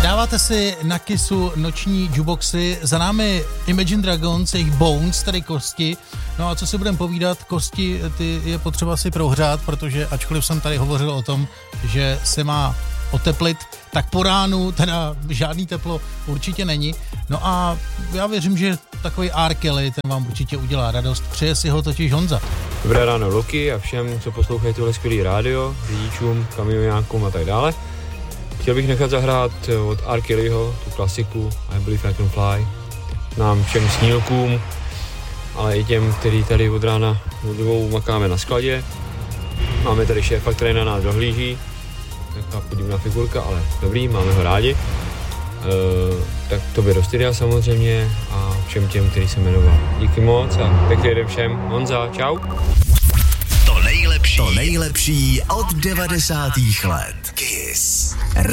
Dáváte si na Kissu noční jukeboxy, za námi Imagine Dragons, jejich Bones, tedy kosti. No a co si budeme povídat, kosti ty je potřeba si prohřát, protože ačkoliv jsem tady hovořil o tom, že se má oteplit, tak po ránu teda žádný teplo určitě není. No a já věřím, že takový R. Kelly, ten vám určitě udělá radost. Přeje si ho totiž Honza. Dobré ráno Luky a všem, co poslouchají tohle skvělý rádio, řidičům, kamionákům a tak dále. Chtěl bych nechat zahrát od R. Kellyho tu klasiku I Believe I Can Fly. Nám všem snílkům, ale i těm, který tady od rána od dvou makáme na skladě. Máme tady šéfa, který na nás dohlíží. Taková podivná figurka, ale dobrý, máme ho rádi. Tak tobě do studia samozřejmě a všem těm, který se jmenoval. Díky moc a pěkný den všem. Honza, čau. To nejlepší od 90. let. Kiss.